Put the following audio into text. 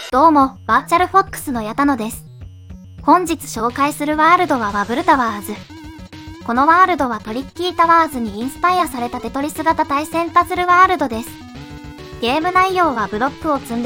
どうも、バーチャルフォックスの矢田野です。本日紹介するワールドはワブルタワーズ。このワールドはトリッキータワーズにインスパイアされたテトリス型対戦パズルワールドです。ゲーム内容はブロックを積んで